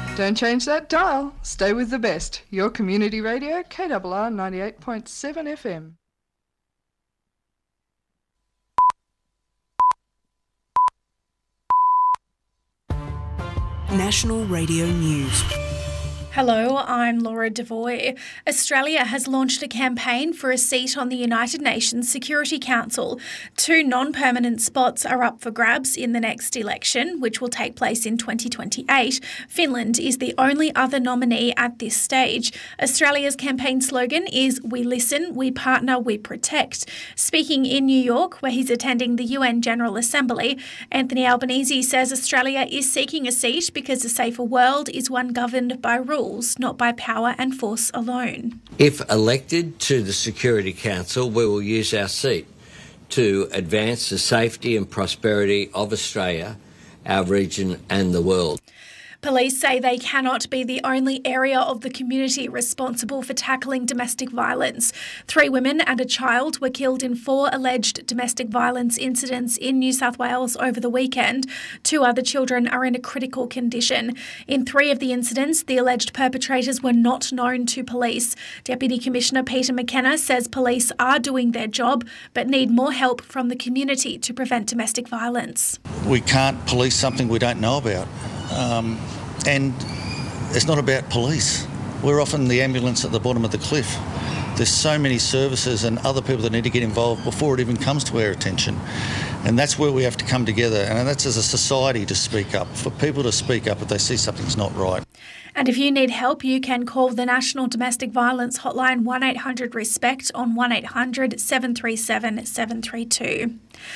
Don't change that dial. Stay with the best. Your community radio, KRR 98.7 FM. National Radio News. Hello, I'm Laura Devoy. Australia has launched a campaign for a seat on the United Nations Security Council. 2 non-permanent spots are up for grabs in the next election, which will take place in 2028. Finland is the only other nominee at this stage. Australia's campaign slogan is "We listen, we partner, we protect." Speaking in New York, where he's attending the UN General Assembly, Anthony Albanese says Australia is seeking a seat because a safer world is one governed by rules, not by power and force alone. If elected to the Security Council, we will use our seat to advance the safety and prosperity of Australia, our region and the world. Police say they cannot be the only area of the community responsible for tackling domestic violence. 3 women and a child were killed in 4 alleged domestic violence incidents in New South Wales over the weekend. 2 other children are in a critical condition. In 3 of the incidents, the alleged perpetrators were not known to police. Deputy Commissioner Peter McKenna says police are doing their job but need more help from the community to prevent domestic violence. We can't police something we don't know about. And it's not about police. We're often the ambulance at the bottom of the cliff. There's so many services and other people that need to get involved before it even comes to our attention. And that's where we have to come together. And that's as a society to speak up, for people to speak up if they see something's not right. And if you need help, you can call the National Domestic Violence Hotline 1800-RESPECT on 1800 737 732.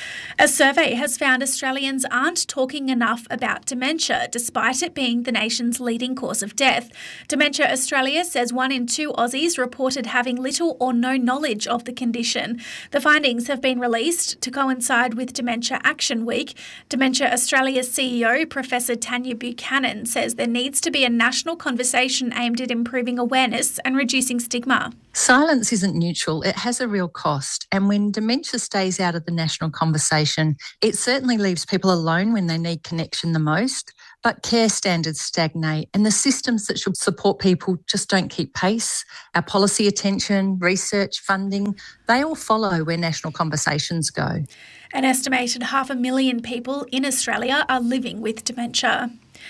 A survey has found Australians aren't talking enough about dementia, despite it being the nation's leading cause of death. Dementia Australia says 1 in 2 Aussies reported having little or no knowledge of the condition. The findings have been released to coincide with Dementia Action Week. Dementia Australia's CEO, Professor Tanya Buchanan, says there needs to be a national conversation aimed at improving awareness and reducing stigma. Silence isn't neutral, it has a real cost. And when dementia stays out of the national conversation, it certainly leaves people alone when they need connection the most. But care standards stagnate and the systems that should support people just don't keep pace. Our policy attention, research, funding, they all follow where national conversations go. An estimated 500,000 people in Australia are living with dementia.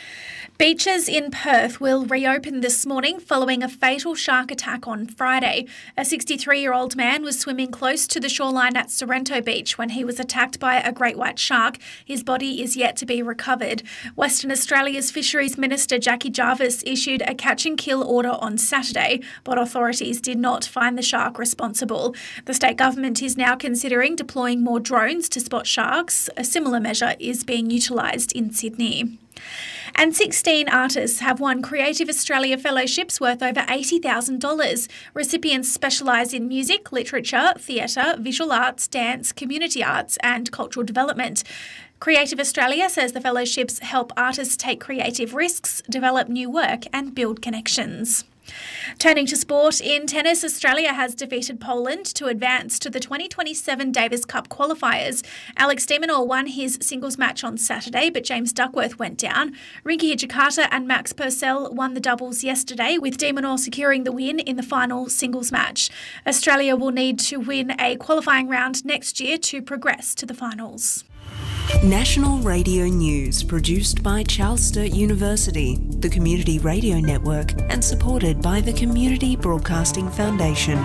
Beaches in Perth will reopen this morning following a fatal shark attack on Friday. A 63-year-old man was swimming close to the shoreline at Sorrento Beach when he was attacked by a great white shark. His body is yet to be recovered. Western Australia's Fisheries Minister Jackie Jarvis issued a catch and kill order on Saturday, but authorities did not find the shark responsible. The state government is now considering deploying more drones to spot sharks. A similar measure is being utilised in Sydney. And 16 artists have won Creative Australia Fellowships worth over $80,000. Recipients specialise in music, literature, theatre, visual arts, dance, community arts and cultural development. Creative Australia says the fellowships help artists take creative risks, develop new work and build connections. Turning to sport, in tennis, Australia has defeated Poland to advance to the 2027 Davis Cup qualifiers. Alex de Minaur won his singles match on Saturday, but James Duckworth went down. Rinky Hijikata and Max Purcell won the doubles yesterday, with de Minaur securing the win in the final singles match. Australia will need to win a qualifying round next year to progress to the finals. National Radio News, produced by Charles Sturt University, the Community Radio Network, and supported by the Community Broadcasting Foundation.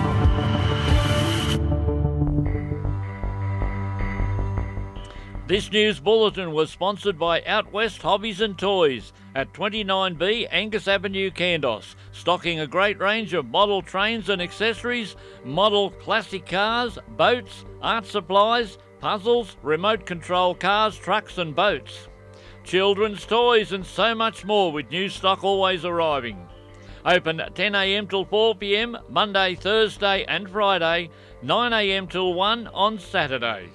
This news bulletin was sponsored by Out West Hobbies and Toys at 29B Angus Avenue, Kandos, stocking a great range of model trains and accessories, model classic cars, boats, art supplies, puzzles, remote control cars, trucks and boats, children's toys and so much more, with new stock always arriving. Open 10 a.m. till 4 p.m, Monday, Thursday and Friday, 9 a.m. till 1 on Saturdays.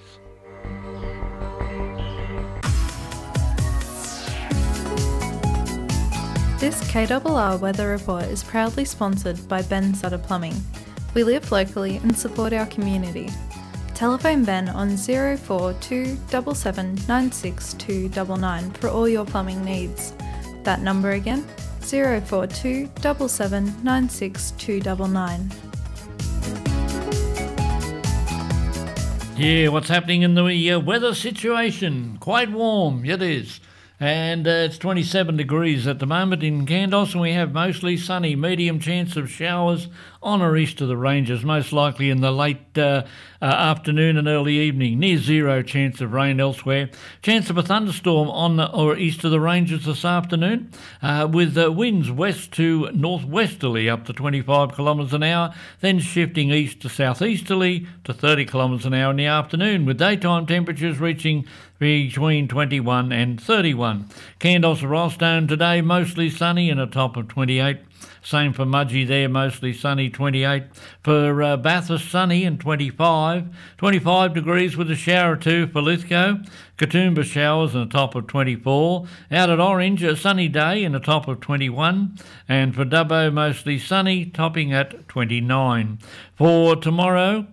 This KRR Weather Report is proudly sponsored by Ben Sutter Plumbing. We live locally and support our community. Telephone Ben on 042 77 96299 for all your plumbing needs. That number again, 042 77 96 299. Yeah, what's happening in the weather situation? Quite warm, it is. And it's 27 degrees at the moment in Kandos, and we have mostly sunny, medium chance of showers on or east of the ranges, most likely in the late afternoon and early evening. Near zero chance of rain elsewhere. Chance of a thunderstorm on or east of the ranges this afternoon, with winds west to northwesterly up to 25 kilometres an hour, then shifting east to southeasterly to 30 kilometres an hour in the afternoon, with daytime temperatures reaching between 21 and 31. Kandos and Rollstone today mostly sunny and a top of 28. Same for Mudgee there, mostly sunny, 28. For Bathurst, sunny and 25. 25 degrees with a shower or two for Lithgow. Katoomba showers and a top of 24. Out at Orange, a sunny day and a top of 21. And for Dubbo, mostly sunny, topping at 29. For tomorrow,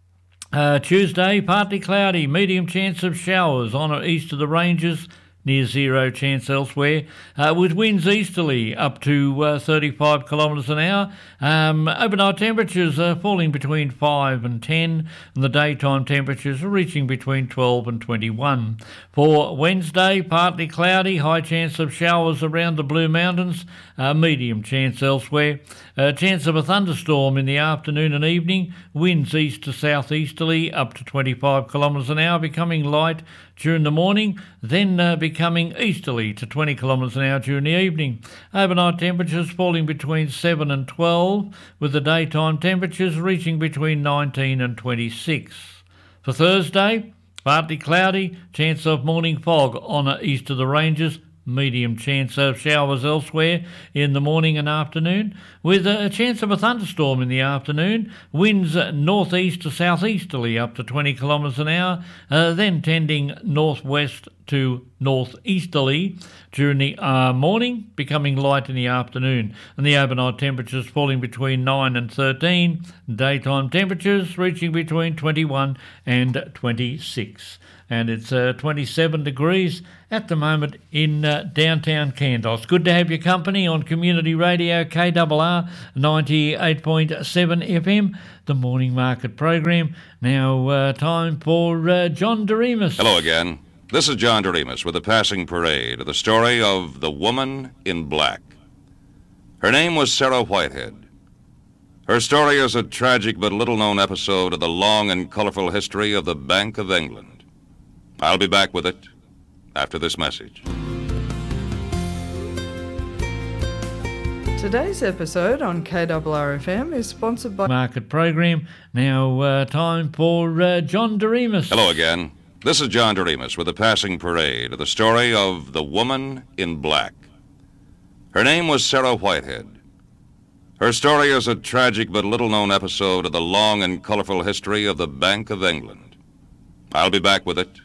Tuesday, partly cloudy, medium chance of showers on or east of the ranges, near zero chance elsewhere, with winds easterly up to 35 kilometres an hour. Overnight temperatures are falling between 5 and 10, and the daytime temperatures are reaching between 12 and 21. For Wednesday, partly cloudy, high chance of showers around the Blue Mountains, medium chance elsewhere. Chance of a thunderstorm in the afternoon and evening, winds east to southeasterly up to 25 kilometres an hour, becoming light during the morning, then becoming easterly to 20 kilometres an hour during the evening. Overnight temperatures falling between 7 and 12, with the daytime temperatures reaching between 19 and 26. For Thursday, partly cloudy, chance of morning fog on or east of the ranges, medium chance of showers elsewhere in the morning and afternoon, with a chance of a thunderstorm in the afternoon, winds northeast to southeasterly up to 20 kilometres an hour, then tending northwest to northeasterly during the morning, becoming light in the afternoon, and the overnight temperatures falling between 9 and 13, daytime temperatures reaching between 21 and 26. And it's 27 degrees at the moment in downtown Kandos. Good to have your company on Community Radio KRR 98.7 FM, the Morning Market program. Now time for John Doremus. Hello again. This is John Doremus with a passing parade of the story of the woman in black. Her name was Sarah Whitehead. Her story is a tragic but little-known episode of the long and colorful history of the Bank of England. I'll be back with it after this message. Today's episode on KRR-FM is sponsored by Market program. Now time for John Doremus. Hello again. This is John Doremus with a passing parade of the story of the woman in black. Her name was Sarah Whitehead. Her story is a tragic but little-known episode of the long and colorful history of the Bank of England. I'll be back with it